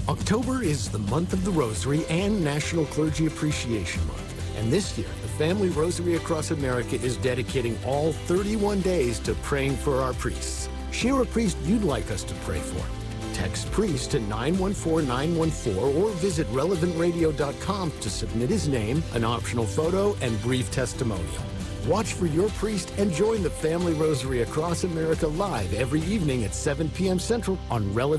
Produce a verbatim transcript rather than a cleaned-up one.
October is the month of the Rosary and National Clergy Appreciation Month. And this year, the Family Rosary Across America is dedicating all thirty-one days to praying for our priests. Share a priest you'd like us to pray for. Text priest to nine one four nine one four or visit relevant radio dot com to submit his name, an optional photo, and brief testimonial. Watch for your priest and join the Family Rosary Across America live every evening at seven p.m. Central on Relevant.